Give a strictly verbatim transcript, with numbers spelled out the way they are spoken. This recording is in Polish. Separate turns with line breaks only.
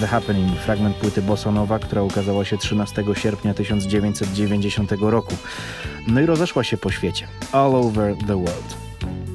The Happening, fragment płyty Bossa Nova, która ukazała się trzynastego sierpnia tysiąc dziewięćset dziewięćdziesiątego roku. No i rozeszła się po świecie. All over the world.